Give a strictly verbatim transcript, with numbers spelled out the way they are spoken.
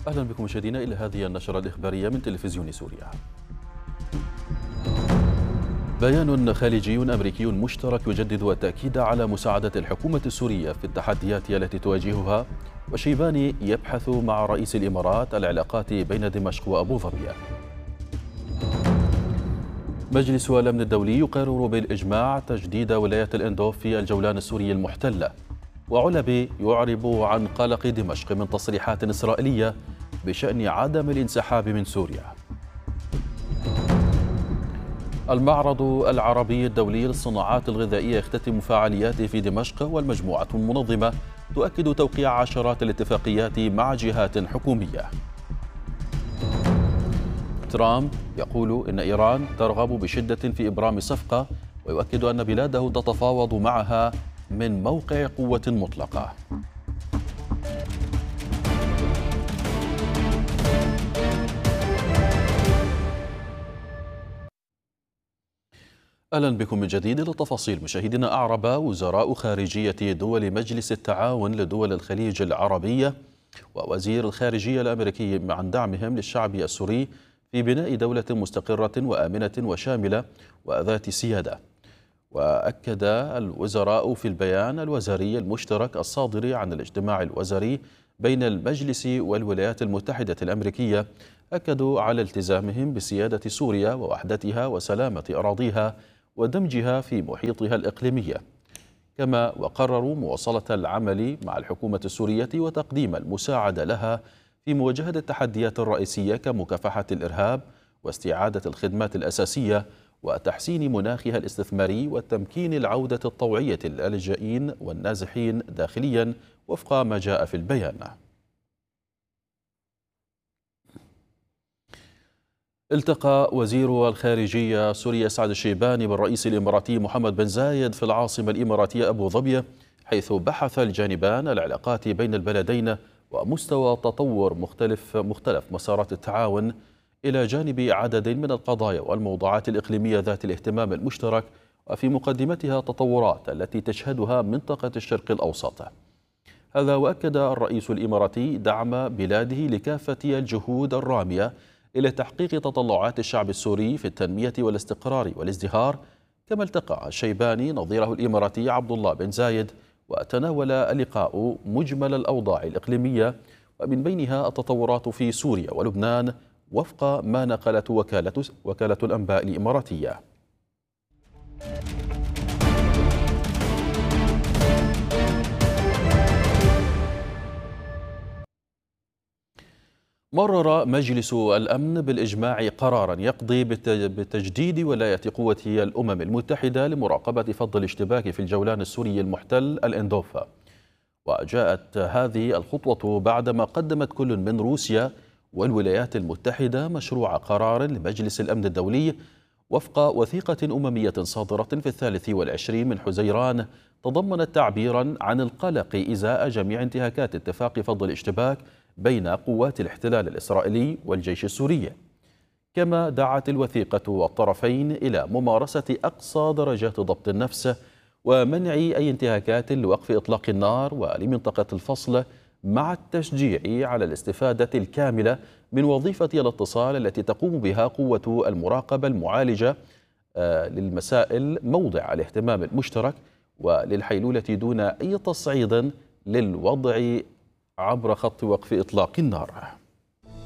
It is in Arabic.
أهلا بكم مشاهدينا إلى هذه النشرة الإخبارية من تلفزيون سوريا. بيان خارجي أمريكي مشترك يجدد التأكيد على مساعدة الحكومة السورية في التحديات التي تواجهها، وشيباني يبحث مع رئيس الإمارات العلاقات بين دمشق وأبو ظبي. مجلس الأمن الدولي يقرر بالإجماع تجديد ولاية الإندوف في الجولان السوري المحتلة، وعلبي يعرب عن قلق دمشق من تصريحات إسرائيلية بشأن عدم الانسحاب من سوريا. المعرض العربي الدولي للصناعات الغذائية يختتم فعالياته في دمشق، والمجموعة المنظمة تؤكد توقيع عشرات الاتفاقيات مع جهات حكومية. ترامب يقول إن إيران ترغب بشدة في إبرام صفقة، ويؤكد أن بلاده تتفاوض معها من موقع قوة مطلقة. أهلا بكم من جديد. للتفاصيل مشاهدينا، أعرب وزراء خارجية دول مجلس التعاون لدول الخليج العربية ووزير الخارجية الأمريكي عن دعمهم للشعب السوري في بناء دولة مستقرة وآمنة وشاملة وذات سيادة. وأكد الوزراء في البيان الوزاري المشترك الصادر عن الاجتماع الوزاري بين المجلس والولايات المتحدة الأمريكية، أكدوا على التزامهم بسيادة سوريا ووحدتها وسلامة أراضيها ودمجها في محيطها الإقليمي، كما وقرروا مواصلة العمل مع الحكومة السورية وتقديم المساعدة لها في مواجهة التحديات الرئيسية كمكافحة الإرهاب واستعادة الخدمات الأساسية وتحسين مناخها الاستثماري وتمكين العودة الطوعية للاجئين والنازحين داخليا وفق ما جاء في البيان. التقى وزير الخارجية سوريا سعد الشيباني بالرئيس الإماراتي محمد بن زايد في العاصمة الإماراتية أبو ظبي، حيث بحث الجانبان العلاقات بين البلدين ومستوى تطور مختلف مختلف مسارات التعاون، إلى جانب عدد من القضايا والموضوعات الإقليمية ذات الاهتمام المشترك، وفي مقدمتها تطورات التي تشهدها منطقة الشرق الأوسط. هذا وأكد الرئيس الإماراتي دعم بلاده لكافة الجهود الرامية إلى تحقيق تطلعات الشعب السوري في التنمية والاستقرار والازدهار. كما التقى الشيباني نظيره الإماراتي عبد الله بن زايد، وتناول اللقاء مجمل الأوضاع الإقليمية ومن بينها التطورات في سوريا ولبنان وفق ما نقلت وكالة وكالة الأنباء الإماراتية. مرر مجلس الأمن بالإجماع قرارا يقضي بتجديد ولاية قوة الأمم المتحدة لمراقبة فض الاشتباك في الجولان السوري المحتل الإندوف. وجاءت هذه الخطوة بعدما قدمت كل من روسيا والولايات المتحدة مشروع قرار لمجلس الأمن الدولي وفق وثيقة أممية صادرة في الثالث والعشرين من حزيران، تضمنت تعبيرا عن القلق إزاء جميع انتهاكات اتفاق فض الاشتباك بين قوات الاحتلال الإسرائيلي والجيش السوري. كما دعت الوثيقة الطرفين إلى ممارسة أقصى درجات ضبط النفس ومنع أي انتهاكات لوقف إطلاق النار ولمنطقة الفصل، مع التشجيع على الاستفادة الكاملة من وظيفة الاتصال التي تقوم بها قوة المراقبة المعالجة للمسائل موضع الاهتمام المشترك، وللحيلولة دون أي تصعيد للوضع عبر خط وقف إطلاق النار.